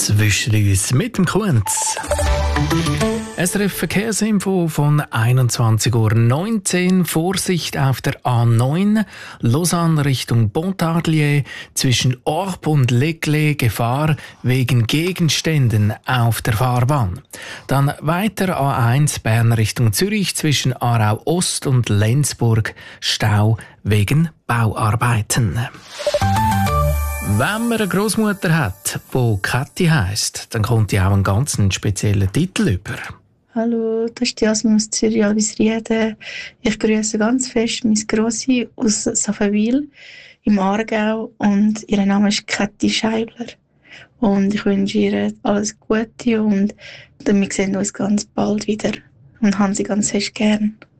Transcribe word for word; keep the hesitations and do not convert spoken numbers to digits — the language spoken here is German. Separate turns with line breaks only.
zwischen uns mit dem Kunz. S R F Verkehrsinfo von einundzwanzig Uhr neunzehn. Vorsicht auf der A neun, Lausanne Richtung Pontarlier, zwischen Orb und Leclerc Gefahr wegen Gegenständen auf der Fahrbahn. Dann weiter A eins, Bern Richtung Zürich, zwischen Aarau Ost und Lenzburg, Stau wegen Bauarbeiten. Wenn man eine Großmutter hat, die Kathi heisst, dann kommt die auch einen ganz speziellen Titel über.
Hallo, das ist die Jasmin aus Zürich, Albisrieden. Ich grüße ganz fest meine Grossi aus Saffenwil im Aargau und ihr Name ist Kathi Scheibler. Und ich wünsche ihr alles Gute und wir sehen uns ganz bald wieder und haben sie ganz fest gern.